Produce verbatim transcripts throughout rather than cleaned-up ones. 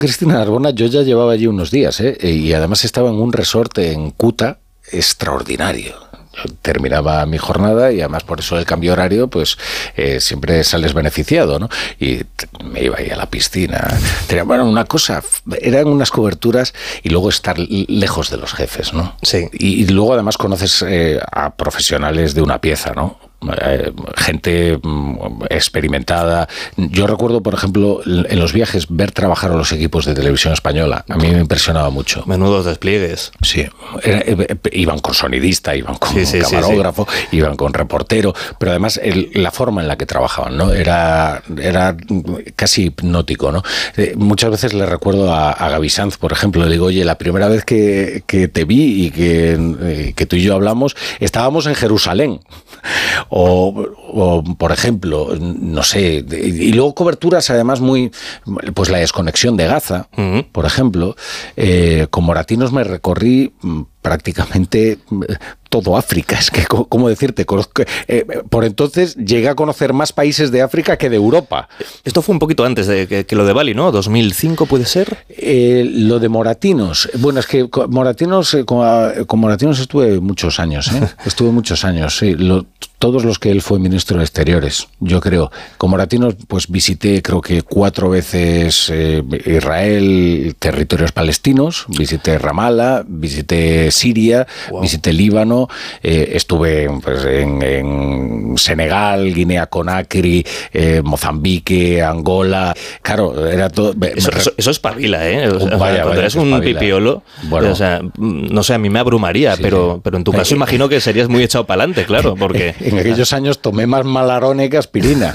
Cristina Narbona, yo ya llevaba allí unos días, ¿eh? Y además estaba en un resort en Kuta extraordinario. Yo terminaba mi jornada y además por eso el cambio horario, pues eh, siempre sales beneficiado, ¿no? Y me iba ahí a la piscina. Tenía, bueno, una cosa, eran unas coberturas y luego estar lejos de los jefes, ¿no? Sí. Y, y luego además conoces eh, a profesionales de una pieza, ¿no? Eh, gente experimentada. Yo recuerdo, por ejemplo, en los viajes ver trabajar a los equipos de televisión española. A mí me impresionaba mucho. Menudos despliegues. Sí, era, eh, iban con sonidista, iban con sí, sí, camarógrafo, sí, sí. iban con reportero, pero además el, la forma en la que trabajaban, ¿no? Era, era casi hipnótico, ¿no? Eh, muchas veces le recuerdo a, a Gaby Sanz, por ejemplo, le digo, oye, la primera vez que, que te vi y que, eh, que tú y yo hablamos, estábamos en Jerusalén. O, o, por ejemplo, no sé, y luego coberturas además muy, pues la desconexión de Gaza, uh-huh. por ejemplo, eh, con Moratinos me recorrí prácticamente todo África. Es que, ¿cómo decirte? Conozco, eh, por entonces llegué a conocer más países de África que de Europa. Esto fue un poquito antes de que, que lo de Bali, ¿no? ¿dos mil cinco puede ser? Eh, lo de Moratinos. Bueno, es que con Moratinos, con, con Moratinos estuve muchos años, ¿eh? Estuve muchos años, sí. Lo, todos los que él fue ministro de Exteriores, yo creo. Con Moratinos, pues visité, creo que cuatro veces eh, Israel, territorios palestinos, visité Ramallah, visité Siria, wow. visité Líbano, eh, estuve pues, en, en Senegal, Guinea-Conakry, eh, Mozambique, Angola. Claro, era todo. Eso, eso, eso es pavila, ¿eh? O sea, vaya, cuando vaya, eres un pavila. pipiolo, bueno, o sea, no sé, a mí me abrumaría, sí, pero, sí. pero en tu caso imagino que serías muy echado para adelante, claro, porque en aquellos años tomé más Malarone que aspirina.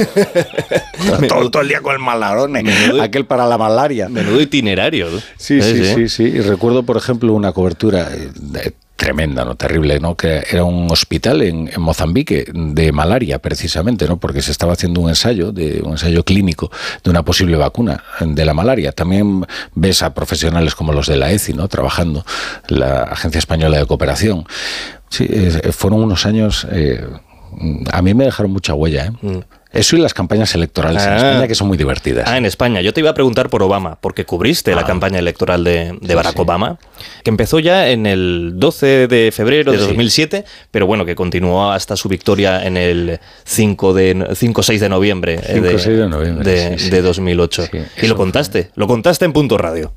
todo, todo el día con el Malarone, menudo, aquel para la malaria. Menudo itinerario. Sí, sí, sí, sí, sí. Y recuerdo, por ejemplo, una cobertura de, tremenda, ¿no? Terrible, ¿no? Que era un hospital en, en Mozambique de malaria, precisamente, ¿no? Porque se estaba haciendo un ensayo, de un ensayo clínico de una posible vacuna de la malaria. También ves a profesionales como los de la E C I, ¿no? Trabajando, la Agencia Española de Cooperación. Sí, eh, fueron unos años, eh, a mí me dejaron mucha huella, ¿eh? Mm. Eso y las campañas electorales ah. en España, que son muy divertidas. Ah, en España. Yo te iba a preguntar por Obama, porque cubriste ah. la campaña electoral de, de Barack sí, sí. Obama, que empezó ya en el doce de febrero de sí. dos mil siete, pero bueno, que continuó hasta su victoria en el cinco seis de noviembre, cinco, de, seis de, noviembre de, sí, sí. de dos mil ocho. Sí, y lo contaste, fue. lo contaste en Punto Radio.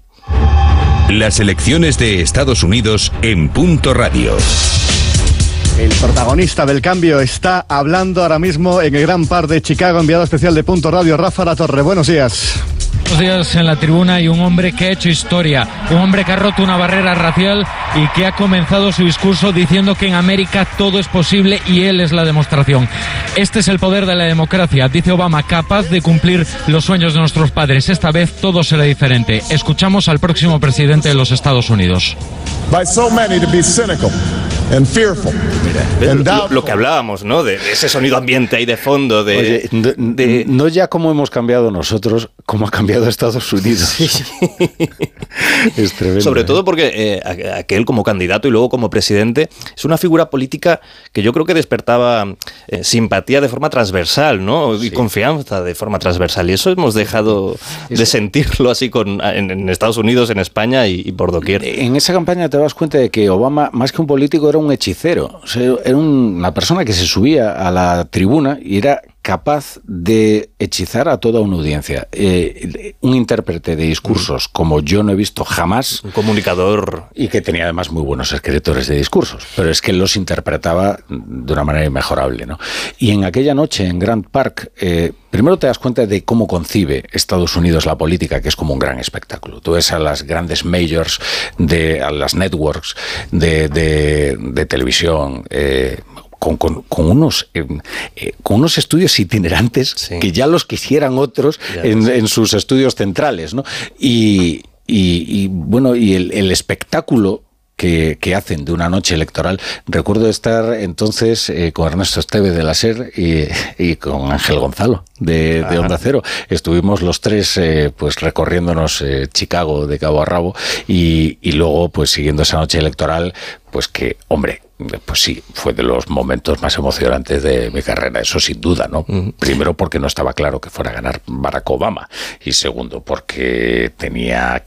Las elecciones de Estados Unidos en Punto Radio. El protagonista del cambio está hablando ahora mismo en el Gran Par de Chicago, enviado especial de Punto Radio, Rafa Latorre. Buenos días. Buenos días en la tribuna, y un hombre que ha hecho historia, un hombre que ha roto una barrera racial y que ha comenzado su discurso diciendo que en América todo es posible y él es la demostración. Este es el poder de la democracia, dice Obama, capaz de cumplir los sueños de nuestros padres. Esta vez todo será diferente. Escuchamos al próximo presidente de los Estados Unidos. By so many to be cynical and fearful. Mira, lo, lo que hablábamos, ¿no? De, de ese sonido ambiente ahí de fondo. De, Oye, de, de, no ya como hemos cambiado nosotros, como ha cambiado Estados Unidos. Sí. Es tremendo. Sobre todo porque eh, aquel como candidato y luego como presidente es una figura política que yo creo que despertaba eh, simpatía de forma transversal, ¿no? Y sí. confianza de forma transversal. Y eso hemos dejado de sentirlo así con, en, en Estados Unidos, en España y, y por doquier. En esa campaña te das cuenta de que Obama, más que un político, era un hechicero. O sea, era una persona que se subía a la tribuna y era capaz de hechizar a toda una audiencia. Eh, un intérprete de discursos como yo no he visto jamás. Un comunicador. Y que tenía además muy buenos escritores de discursos, pero es que los interpretaba de una manera inmejorable, ¿no? Y en aquella noche en Grant Park, eh, primero te das cuenta de cómo concibe Estados Unidos la política, que es como un gran espectáculo. Tú ves a las grandes majors, de, a las networks de, de, de televisión, eh, Con, con, con, unos, eh, eh, con unos estudios itinerantes sí. que ya los quisieran otros en, en sus estudios centrales, ¿no? Y, y, y bueno, y el, el espectáculo que, que hacen de una noche electoral. Recuerdo estar entonces eh, con Ernesto Esteve de la SER y, y con Ángel Gonzalo de, de Onda Cero. Estuvimos los tres eh, pues recorriéndonos eh, Chicago de cabo a rabo y, y luego pues siguiendo esa noche electoral, pues que, hombre, pues sí, fue de los momentos más emocionantes de mi carrera, eso sin duda, ¿no? Uh-huh. Primero porque no estaba claro que fuera a ganar Barack Obama y segundo porque tenía